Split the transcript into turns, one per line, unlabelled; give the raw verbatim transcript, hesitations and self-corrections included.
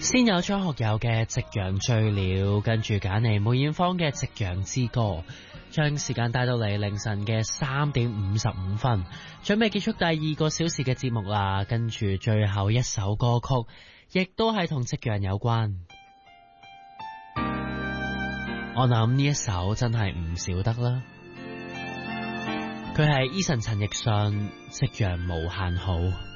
先有張學友嘅《夕陽醉了》，跟住揀嚟梅艷芳嘅《夕陽之歌》，將時間帶到嚟凌晨嘅三點五十五分，準備結束第二個小時嘅節目啦。跟住最後一首歌曲，亦都係同夕陽有關。我諗呢一首真係唔少得啦。佢係 Eason 陳奕迅《夕陽無限好》。